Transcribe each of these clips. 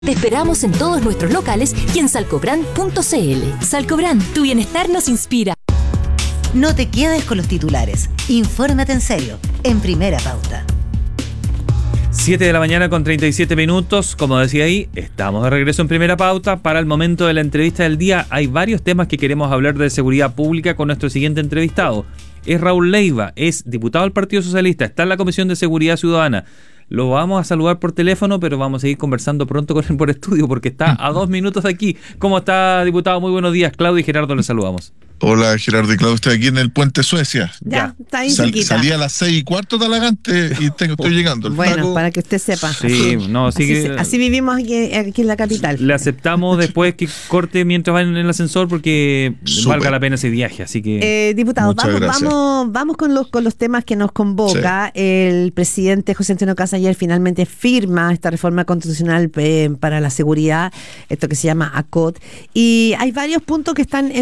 Te esperamos en todos nuestros locales y en salcobran.cl. Salcobran, tu bienestar nos inspira. No te quedes con los titulares. Infórmate en serio, en Primera Pauta. 7 de la mañana con 37 minutos. Como decía ahí, estamos de regreso en Primera Pauta. Para el momento de la entrevista del día, hay varios temas que queremos hablar de seguridad pública con nuestro siguiente entrevistado. Es Raúl Leiva, es diputado del Partido Socialista, está en la Comisión de Seguridad Ciudadana. Lo vamos a saludar por teléfono, pero vamos a seguir conversando pronto con él por estudio porque está a 2 minutos de aquí. ¿Cómo está, diputado? Muy buenos días. Claudio y Gerardo, le saludamos. Hola, Gerardo y Claudio, estoy aquí en el Puente Suecia. Ya, está ahí cerquita. Salí a las 6:15 de Talagante y estoy llegando. Bueno, para que usted sepa. Sí, así vivimos aquí en la capital. Le aceptamos después que corte mientras va en el ascensor porque valga la pena ese viaje, así que... Diputado, vamos con los temas que nos convoca. Sí. El presidente José Antonio Kast ayer finalmente firma esta reforma constitucional para la seguridad, esto que se llama ACOT, y hay varios puntos que están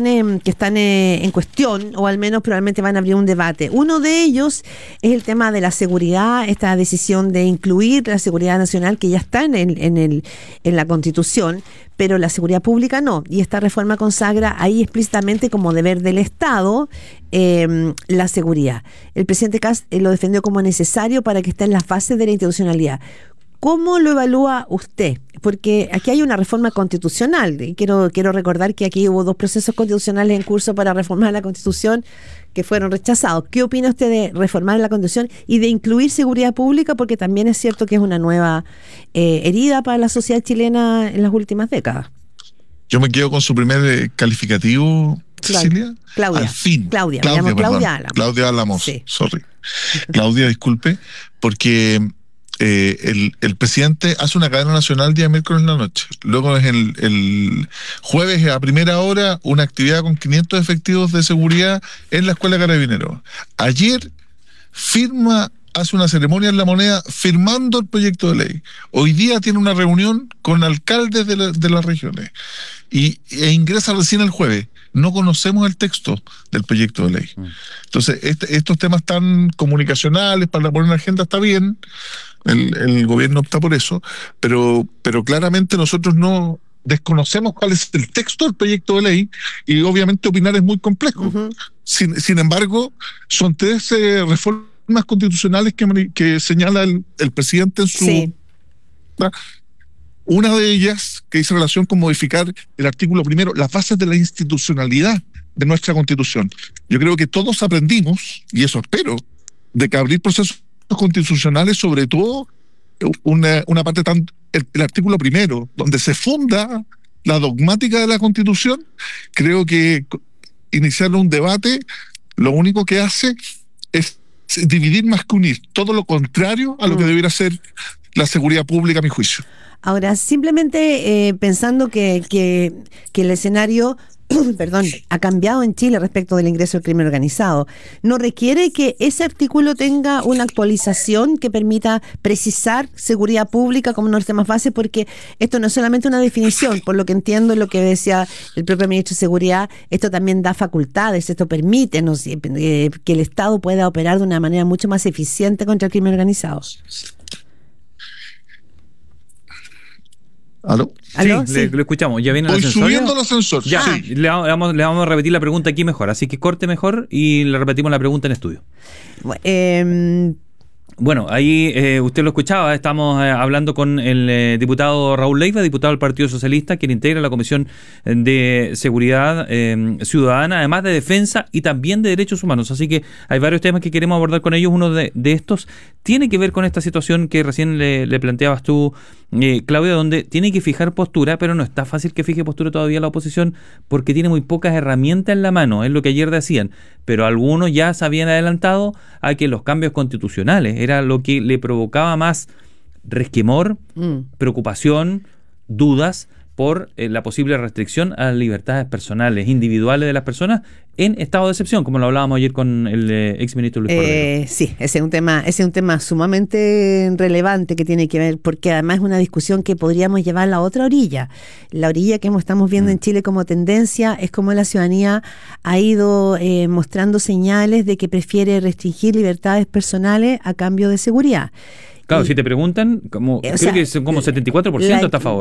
en cuestión, o al menos probablemente van a abrir un debate. Uno de ellos es el tema de la seguridad, esta decisión de incluir la seguridad nacional que ya está en la Constitución, pero la seguridad pública no. Y esta reforma consagra ahí explícitamente como deber del Estado la seguridad. El presidente Kast lo defendió como necesario para que esté en la fase de la institucionalidad. ¿Cómo lo evalúa usted? Porque aquí hay una reforma constitucional. Y quiero recordar que aquí hubo 2 procesos constitucionales en curso para reformar la Constitución que fueron rechazados. ¿Qué opina usted de reformar la Constitución y de incluir seguridad pública? Porque también es cierto que es una nueva herida para la sociedad chilena en las últimas décadas. Yo me quedo con su primer calificativo, Cecilia. Claudia. Al fin. Claudia Álamos. Claudia Álamos, sí. Sorry. Claudia, disculpe, porque... el presidente hace una cadena nacional día miércoles en la noche. Luego es el jueves a primera hora una actividad con 500 efectivos de seguridad en la Escuela de Carabineros. Ayer hace una ceremonia en La Moneda firmando el proyecto de ley. Hoy día tiene una reunión con alcaldes de las regiones e ingresa recién el jueves. No conocemos el texto del proyecto de ley. Entonces, estos temas tan comunicacionales para poner en la agenda está bien. El gobierno opta por eso, pero claramente nosotros no desconocemos cuál es el texto del proyecto de ley y obviamente opinar es muy complejo. Uh-huh. Sin embargo, son 3 reformas constitucionales que señala el presidente en su... Sí. Una de ellas que dice relación con modificar el artículo 1, las bases de la institucionalidad de nuestra Constitución. Yo creo que todos aprendimos, y eso espero, de que abrir procesos constitucionales, sobre todo una parte el artículo 1, donde se funda la dogmática de la Constitución, creo que iniciar un debate lo único que hace es dividir más que unir, todo lo contrario a lo que debiera ser la seguridad pública, a mi juicio. Ahora, simplemente pensando que el escenario ha cambiado en Chile respecto del ingreso del crimen organizado, ¿no requiere que ese artículo tenga una actualización que permita precisar seguridad pública como norte más base? Porque esto no es solamente una definición, por lo que entiendo, lo que decía el propio ministro de Seguridad, esto también da facultades, esto permite que el Estado pueda operar de una manera mucho más eficiente contra el crimen organizado. ¿Aló? Sí, lo escuchamos. ¿Ya viene el ascensor? Voy subiendo el ascensor. Ya, sí. Le vamos a repetir la pregunta aquí mejor. Así que corte mejor y le repetimos la pregunta en estudio. Bueno, ahí usted lo escuchaba, estamos hablando con el diputado Raúl Leiva, diputado del Partido Socialista, quien integra la Comisión de Seguridad Ciudadana, además de Defensa y también de Derechos Humanos. Así que hay varios temas que queremos abordar con ellos. Uno de estos tiene que ver con esta situación que recién le planteabas tú, Claudia, donde tiene que fijar postura, pero no está fácil que fije postura todavía la oposición porque tiene muy pocas herramientas en la mano, es lo que ayer decían, pero algunos ya se habían adelantado a que los cambios constitucionales era lo que le provocaba más resquemor, preocupación, dudas por la posible restricción a las libertades personales, individuales de las personas en estado de excepción, como lo hablábamos ayer con el exministro Luis Cordero. Sí, ese es un tema sumamente relevante que tiene que ver, porque además es una discusión que podríamos llevar a la otra orilla. La orilla que estamos viendo en Chile como tendencia es como la ciudadanía ha ido mostrando señales de que prefiere restringir libertades personales a cambio de seguridad. Claro, si te preguntan, creo que son como 74% está a favor.